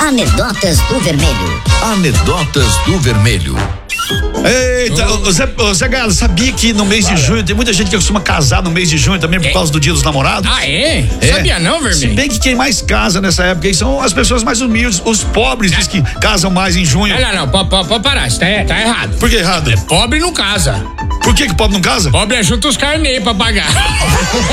Anedotas do Vermelho. Anedotas do Vermelho. Eita, Zé Galo, sabia que no mês de junho tem muita gente que costuma casar no mês de junho também por causa do Dia dos Namorados? Ah, é? Sabia não, Vermelho? Se bem que quem mais casa nessa época aí são as pessoas mais humildes, os pobres diz que casam mais em junho. Não, pode parar, isso tá errado. Por que errado? Pobre não casa. Por que pobre não casa? Pobre junta os carnês pra pagar.